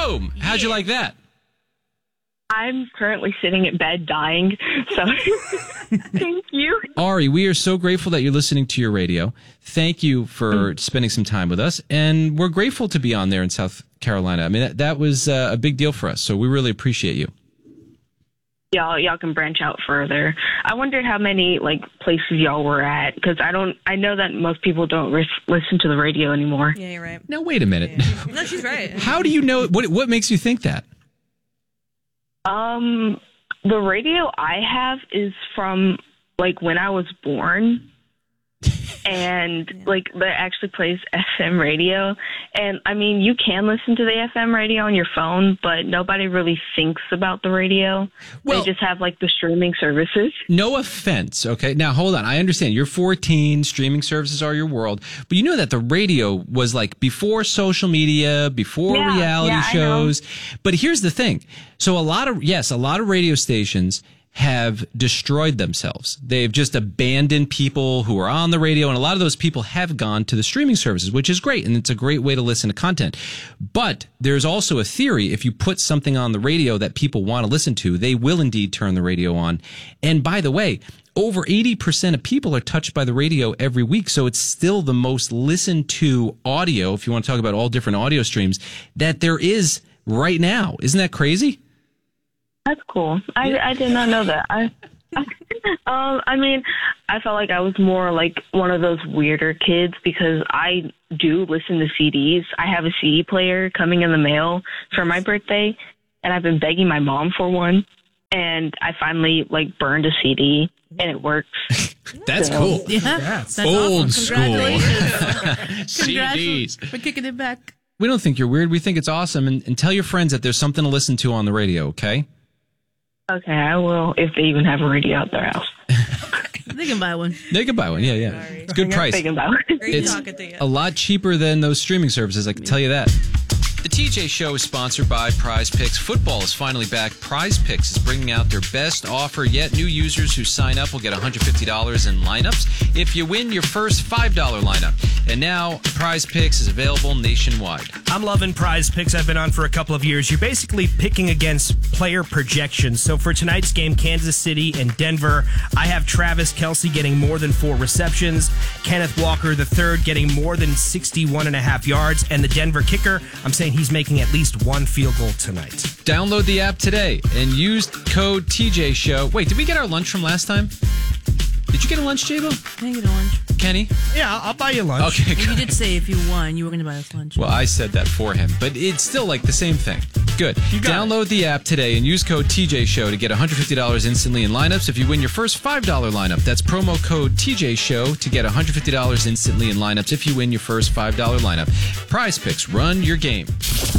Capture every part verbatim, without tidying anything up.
Boom. How'd you like that? I'm currently sitting in bed dying, so thank you. Ari, we are so grateful that you're listening to your radio. Thank you for mm. spending some time with us, and we're grateful to be on there in South Carolina. I mean, that, that was uh, a big deal for us, so we really appreciate you. Y'all, y'all can branch out further. I wondered how many like places y'all were at, because I don't. I know that most people don't ris- listen to the radio anymore. Yeah, you're right. No, wait a minute. Yeah. No, she's right. How do you know? What What makes you think that? Um, the radio I have is from like when I was born. And, yeah. like, that actually plays F M radio. And, I mean, you can listen to the F M radio on your phone, but nobody really thinks about the radio. Well, they just have, like, the streaming services. No offense, okay? Now, hold on. I understand. You're fourteen. Streaming services are your world. But you know that the radio was, like, before social media, before yeah, reality yeah, shows. But here's the thing. So a lot of, yes, a lot of radio stations have destroyed themselves. They've just abandoned people who are on the radio, and a lot of those people have gone to the streaming services, which is great, and it's a great way to listen to content. But there's also a theory, if you put something on the radio that people want to listen to, they will indeed turn the radio on. And by the way, over eighty percent of people are touched by the radio every week, so it's still the most listened to audio, if you want to talk about all different audio streams, that there is right now. Isn't that crazy? That's cool. I, yeah. I did not know that. I, I, um, I mean, I felt like I was more like one of those weirder kids because I do listen to C Ds. I have a C D player coming in the mail for my birthday, and I've been begging my mom for one. And I finally like burned a C D, and it works. That's so. cool. Yeah, that's old awesome. School. C Ds. We're kicking it back. We don't think you're weird. We think it's awesome. And, and tell your friends that there's something to listen to on the radio, okay? Okay, I will, if they even have a radio at their house. They can buy one. They can buy one, yeah, yeah. Sorry. It's a good price. They can buy one. It's a lot cheaper than those streaming services, I can tell you that. The T J Show is sponsored by Prize Picks. Football is finally back. Prize Picks is bringing out their best offer yet. New users who sign up will get one hundred fifty dollars in lineups if you win your first five dollars lineup. And now Prize Picks is available nationwide. I'm loving Prize Picks. I've been on for a couple of years. You're basically picking against player projections. So for tonight's game, Kansas City and Denver, I have Travis Kelce getting more than four receptions, Kenneth Walker the third getting more than sixty-one and a half yards, and the Denver kicker, I'm saying he's making at least one field goal tonight. Download the app today and use code T J Show. Wait, did we get our lunch from last time? Did you get a lunch, J-Bo? I didn't get a lunch. Kenny? Yeah, I'll buy you lunch. Okay, good. You did say if you won, you were going to buy us lunch. Well, I said that for him, but it's still like the same thing. Good. Download it. the app today and use code T J Show to get one hundred fifty dollars instantly in lineups if you win your first five dollars lineup. That's promo code T J Show to get one hundred fifty dollars instantly in lineups if you win your first five dollars lineup. Prize Picks, run your game.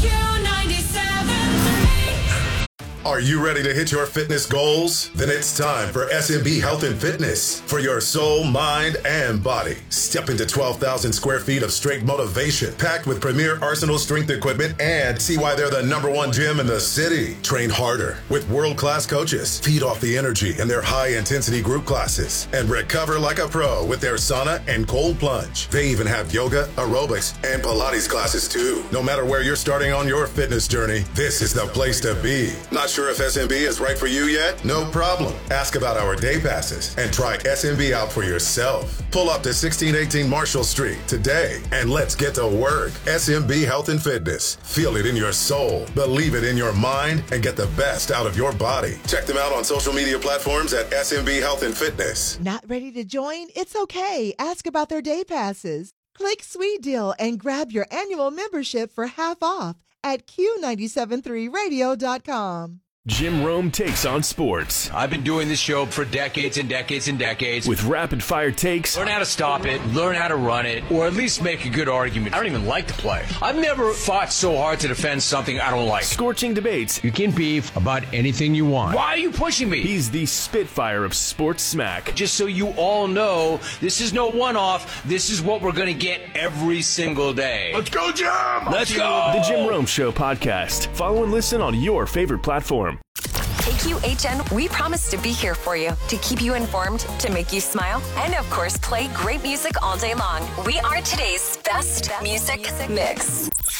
Are you ready to hit your fitness goals? Then it's time for S M B Health and Fitness for your soul, mind, and body. Step into twelve thousand square feet of straight motivation, packed with premier Arsenal strength equipment, and see why they're the number one gym in the city. Train harder with world-class coaches. Feed off the energy in their high-intensity group classes, and recover like a pro with their sauna and cold plunge. They even have yoga, aerobics, and Pilates classes too. No matter where you're starting on your fitness journey, this is the place to be. Not sure if S M B is right for you yet? No problem. Ask about our day passes and try S M B out for yourself. Pull up to sixteen eighteen Marshall Street today and let's get to work. S M B Health and Fitness. Feel it in your soul, believe it in your mind, and get the best out of your body. Check them out on social media platforms at S M B Health and Fitness. Not ready to join? It's okay. Ask about their day passes. Click Sweet Deal and grab your annual membership for half off at Q nine seven three radio dot com. Jim Rome takes on sports. I've been doing this show for decades and decades and decades. With rapid-fire takes. Learn how to stop it, learn how to run it, or at least make a good argument. I don't even like to play. I've never fought so hard to defend something I don't like. Scorching debates. You can beef about anything you want. Why are you pushing me? He's the Spitfire of sports smack. Just so you all know, this is no one-off. This is what we're going to get every single day. Let's go, Jim! Let's go! The Jim Rome Show podcast. Follow and listen on your favorite platform. A Q H N, we promise to be here for you, to keep you informed, to make you smile, and of course, play great music all day long. We are today's best music mix.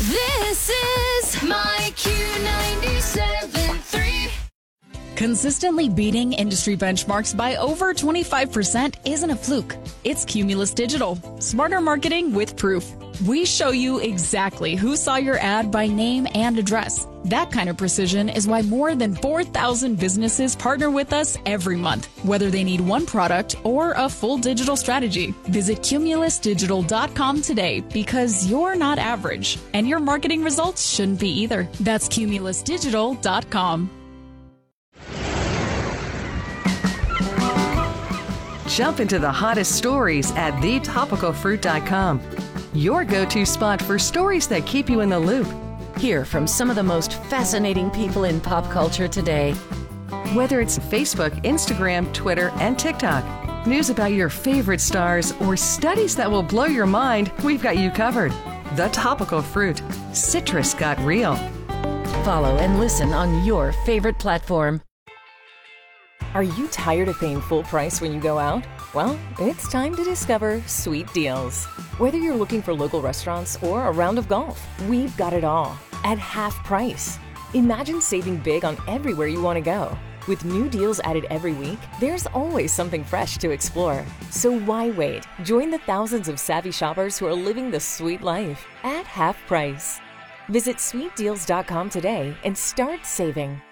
This is my Q ninety-seven point three. Consistently beating industry benchmarks by over twenty-five percent isn't a fluke. It's Cumulus Digital. Smarter marketing with proof. We show you exactly who saw your ad by name and address. That kind of precision is why more than four thousand businesses partner with us every month, whether they need one product or a full digital strategy. Visit cumulus digital dot com today because you're not average, and your marketing results shouldn't be either. That's cumulus digital dot com. Jump into the hottest stories at the topical fruit dot com. Your go-to spot for stories that keep you in the loop. Hear from some of the most fascinating people in pop culture today. Whether it's Facebook, Instagram, Twitter, and TikTok, news about your favorite stars, or studies that will blow your mind, we've got you covered. The Topical Fruit. Citrus got real. Follow and listen on your favorite platform. Are you tired of paying full price when you go out? Well, it's time to discover Sweet Deals. Whether you're looking for local restaurants or a round of golf, we've got it all at half price. Imagine saving big on everywhere you want to go. With new deals added every week, there's always something fresh to explore. So why wait? Join the thousands of savvy shoppers who are living the sweet life at half price. Visit sweet deals dot com today and start saving.